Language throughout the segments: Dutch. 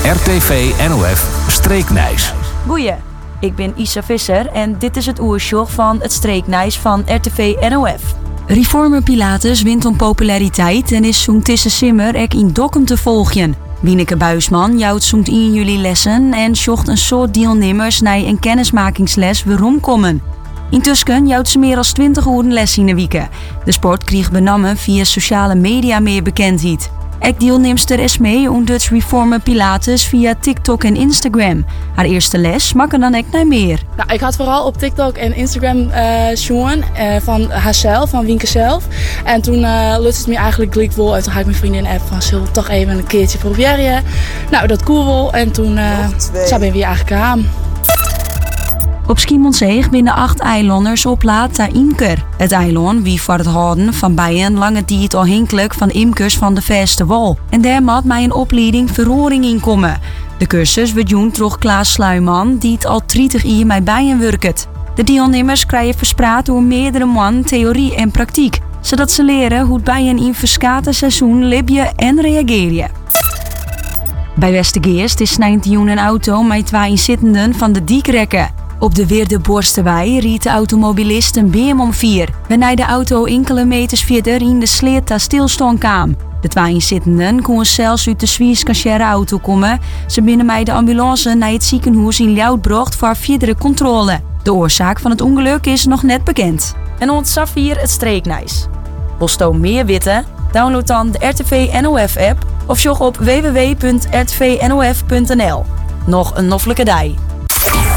RTV NOF Streeknijs. Goeie, ik ben Isa Visser en dit is het oersjog van het Streeknijs van RTV NOF. Reformer Pilatus wint om populariteit en is zo'n tussen simmer ek in Dokkum te volgen. Wieneke Buisman jouwt zo'n 1 juli lessen en zocht een soort deelnemers naar een kennismakingsles waarom komen. Intussen jouwt ze meer dan 20 uur les in de week. De sport kreeg benammen via sociale media meer bekendheid. Ek deelnemster is mee om Dutch Reformer Pilatus via TikTok en Instagram. Haar eerste les makken dan ek naar meer. Nou, ik had vooral op TikTok en Instagram zien van haarzelf, van Wienke zelf. En toen lukte het me eigenlijk gelijk wel. En toen ga ik mijn vriendin app van, zullen we toch even een keertje proberen? Nou, dat cool wel. En toen ben we weer eigenlijk aan. Op Schiermonnikoog binnen 8 eilanders op La Imker. Het eiland wie voor het houden van bijen lange tijd afhankelijk van imkers van de verste wal. En daar moet mij een opleiding verhoring in komen. De cursus wordt doen door Klaas Sluiman, die het al 30 jaar met bijen werkt. De deelnemers krijgen verspraat door meerdere maanden theorie en praktijk, zodat ze leren hoe bijen in verschillende seizoen libje en reageren. Bij Westergeest is 19 een auto met 2 inzittenden van de Diekrekken. Op de Weerdeborstewei riet de automobilist een BM om 4, waarna de auto enkele meters verder in de sleerta stilstand kwam. De 2 inzittenden konden zelfs uit de Zwiers-Cachère auto komen. Ze binnen mij de ambulance naar het ziekenhuis in Ljoutbrocht voor verdere controle. De oorzaak van het ongeluk is nog net bekend. En ontzaf hier het Streeknijs. Wil je meer weten? Download dan de RTV NOF app of jog op www.rtvnof.nl. Nog een noffelijke dag.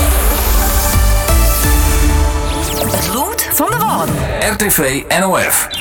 RTV NOF.